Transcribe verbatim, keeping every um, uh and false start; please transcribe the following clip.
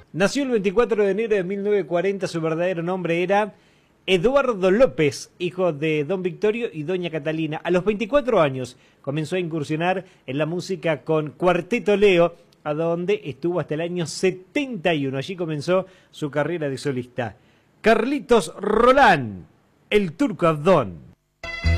Nació el veinticuatro de enero de mil novecientos cuarenta, su verdadero nombre era Eduardo López, hijo de don Victorio y doña Catalina. A los veinticuatro años comenzó a incursionar en la música con Cuarteto Leo, a donde estuvo hasta el año setenta y uno. Allí comenzó su carrera de solista. Carlitos Rolán, el Turco Abdón.